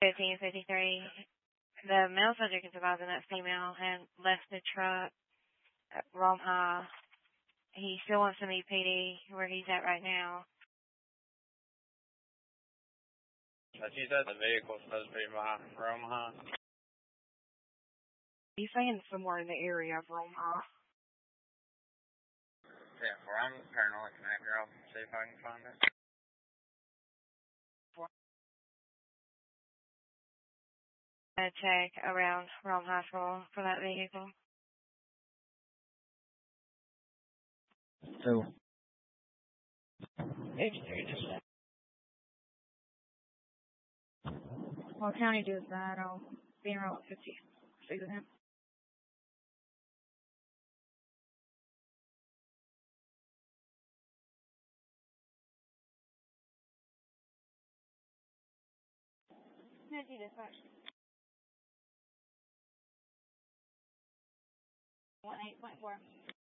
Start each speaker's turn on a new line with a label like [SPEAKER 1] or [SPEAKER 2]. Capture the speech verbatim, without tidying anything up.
[SPEAKER 1] fifteen fifty-three. The male subject is advising that female had left the truck at Rome High. He still wants to meet P D where he's at right now.
[SPEAKER 2] But she said the vehicle's supposed to be by Rome High.
[SPEAKER 1] He's saying somewhere in the area of Rome High.
[SPEAKER 2] Yeah, well, I'm paranoid connector. I'll see if I can find it.
[SPEAKER 1] A check around Rome High School for that vehicle.
[SPEAKER 3] So,
[SPEAKER 1] What county does that? I'll be around fifty. See with him. fifty dispatch. one eight point four.